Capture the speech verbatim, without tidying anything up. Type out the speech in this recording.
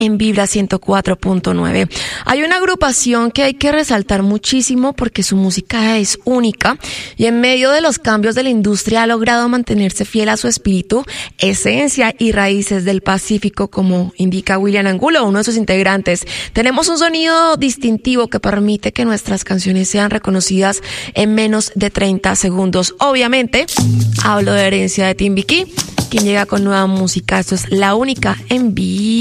en Vibra ciento cuatro punto nueve. Hay una agrupación que hay que resaltar muchísimo porque su música es única y en medio de los cambios de la industria ha logrado mantenerse fiel a su espíritu, esencia y raíces del Pacífico, como indica William Angulo, uno de sus integrantes. Tenemos un sonido distintivo que permite que nuestras canciones sean reconocidas en menos de treinta segundos. Obviamente, hablo de Herencia de Timbiquí, quien llega con nueva música. Esto es La Única en Vibra.